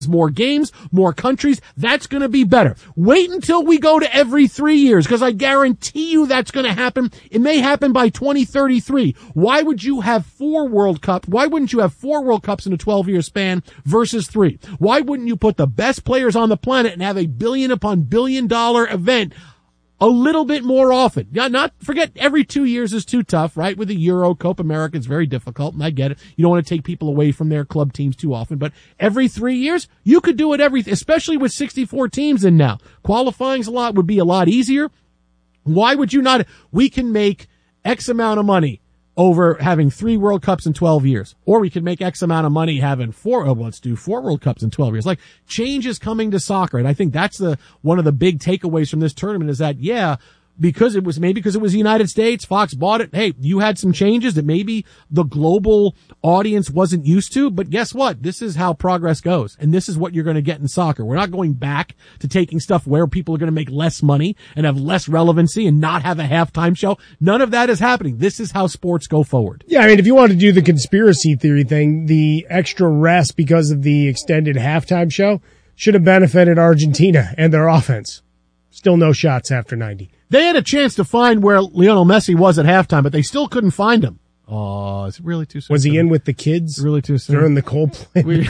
more games, more countries. That's going to be better. Wait until we go to every 3 years, because I guarantee you that's going to happen. It may happen by 2033. Why would you have 4 World Cups? Why wouldn't you have 4 World Cups in a 12-year span versus 3? Why wouldn't you put the best players on the planet and have a billion upon billion dollar event a little bit more often? Not forget every 2 years is too tough, right? With the Euro, Copa America, it's very difficult, and I get it. You don't want to take people away from their club teams too often, but every 3 years, you could do it especially with 64 teams in now. Qualifying's would be a lot easier. Why would you not? We can make X amount of money over having 3 World Cups in 12 years. Or we could make X amount of money having let's do 4 World Cups in 12 years. Like, change is coming to soccer. And I think that's one of the big takeaways from this tournament is that, because it was the United States, Fox bought it. Hey, you had some changes that maybe the global audience wasn't used to, but guess what? This is how progress goes. And this is what you're going to get in soccer. We're not going back to taking stuff where people are going to make less money and have less relevancy and not have a halftime show. None of that is happening. This is how sports go forward. Yeah, I mean, if you want to do the conspiracy theory thing, the extra rest because of the extended halftime show should have benefited Argentina and their offense. Still no shots after 90. They had a chance to find where Lionel Messi was at halftime, but they still couldn't find him. Oh, is it really too soon? Was he in with the kids? It's really too soon. During the Coldplay?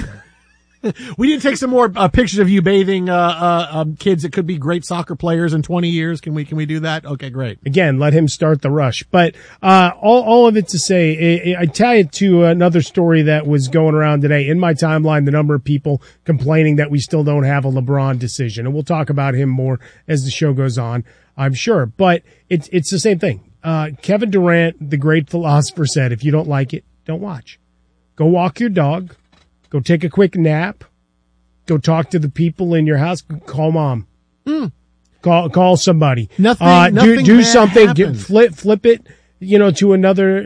We need to take some more pictures of you bathing kids that could be great soccer players in 20 years. Can we do that? Okay, great. Again, let him start the rush. But all of it to say, I tie it to another story that was going around today in my timeline, the number of people complaining that we still don't have a LeBron decision. And we'll talk about him more as the show goes on, I'm sure. But it's the same thing. Kevin Durant, the great philosopher, said, if you don't like it, don't watch. Go walk your dog. Go take a quick nap. Go talk to the people in your house. Call mom. Call somebody. Nothing do something. Flip it. To another.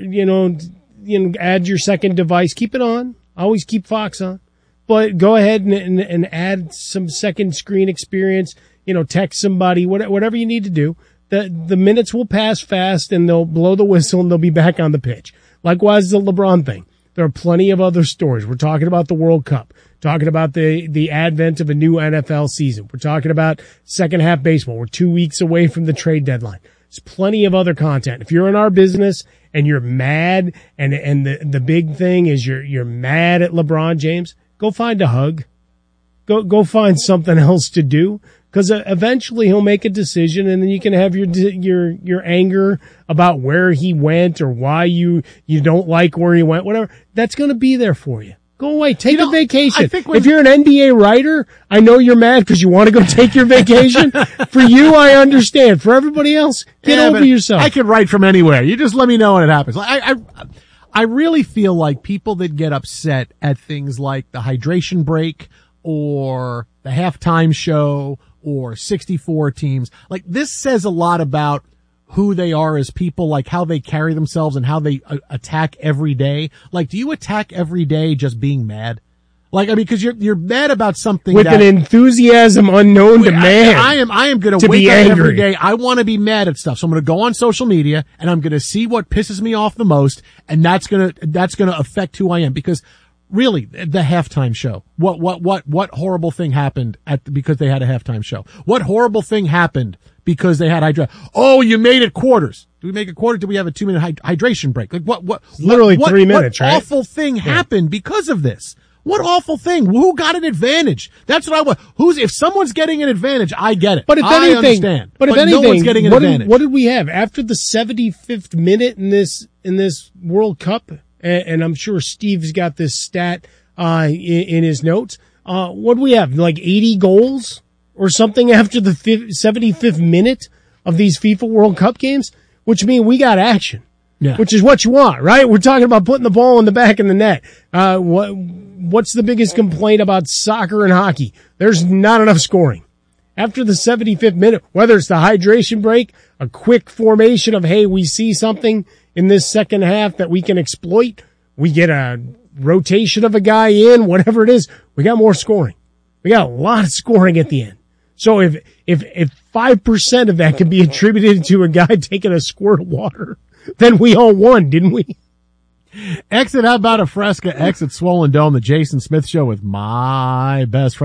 Add your second device. Keep it on. Always keep Fox on. But go ahead and add some second screen experience. Text somebody. Whatever you need to do. The minutes will pass fast, and they'll blow the whistle, and they'll be back on the pitch. Likewise, the LeBron thing. There are plenty of other stories. We're talking about the World Cup, talking about the advent of a new NFL season. We're talking about second half baseball. We're 2 weeks away from the trade deadline. There's plenty of other content. If you're in our business and you're mad and the big thing is you're mad at LeBron James, go find a hug. Go find something else to do. Because eventually he'll make a decision, and then you can have your anger about where he went or why you don't like where he went, whatever. That's going to be there for you. Go away. Take a vacation. If you're an NBA writer, I know you're mad because you want to go take your vacation. For you, I understand. For everybody else, get over yourself. I can write from anywhere. You just let me know when it happens. I really feel like people that get upset at things like the hydration break or the halftime show or 64 teams, like, this says a lot about who they are as people, like how they carry themselves and how they attack every day. Like, do you attack every day just being mad? Like, I mean, because you're mad about something with an enthusiasm unknown to man. I am going to wake up every day. I want to be mad at stuff, so I'm going to go on social media and I'm going to see what pisses me off the most, and that's going to affect who I am. Because really, the halftime show. What horrible thing happened because they had a halftime show? What horrible thing happened because they had hydration? Oh, you made it quarters. Do we make a quarter? Do we have a 2-minute hydration break? Like, literally 3 minutes, right? What awful thing happened because of this? What awful thing? Who got an advantage? That's what I want. If someone's getting an advantage, I get it. But if anything, I understand. But if anything, no one's getting an advantage. What did we have after the 75th minute in this World Cup? And I'm sure Steve's got this stat in his notes. What do we have? Like 80 goals or something after the 75th minute of these FIFA World Cup games, which means we got action. Yeah. Which is what you want, right? We're talking about putting the ball in the back of the net. What's the biggest complaint about soccer and hockey? There's not enough scoring. After the 75th minute, whether it's the hydration break, a quick formation of, hey, we see something in this second half that we can exploit, we get a rotation of a guy in, whatever it is, we got more scoring. We got a lot of scoring at the end. So if 5% of that can be attributed to a guy taking a squirt of water, then we all won, didn't we? Exit, how about a Fresca? Exit Swollen Dome, the Jason Smith Show with my best friend.